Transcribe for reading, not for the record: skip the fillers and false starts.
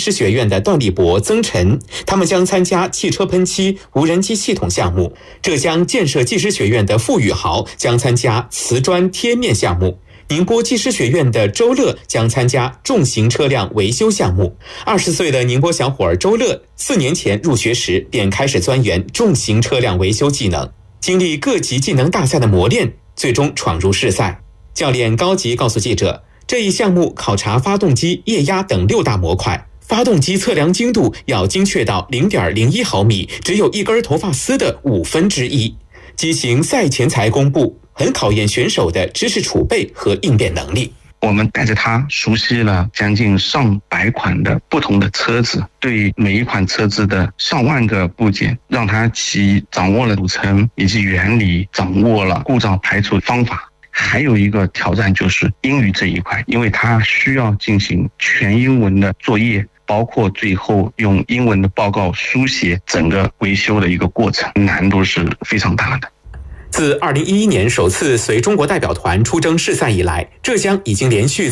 师学院的段立博、曾晨，他们将参加汽车喷漆、无人机系统项目；浙江建设技师学院的傅宇豪将参加瓷砖贴面项目；宁波技师学院的周乐将参加重型车辆维修项目。20岁的宁波小伙儿周乐4年前入学时便开始钻研重型车辆维修技能，经历各级技能大赛的磨练，最终闯入试赛。教练高级告诉记者，这一项目考察发动机、液压等6大模块，发动机测量精度要精确到 0.01 毫米，只有一根头发丝的1/5。机型赛前才公布，很考验选手的知识储备和应变能力。 我们带着他熟悉了将近上百款的不同的车子，对每一款车子的上万个部件，让他掌握了组成以及原理，掌握了故障排除方法。还有一个挑战就是英语这一块，因为他需要进行全英文的作业，包括最后用英文的报告书写整个维修的一个过程，难度是非常大的。 自2011年首次随中国代表团出征试赛以来，浙江已经连续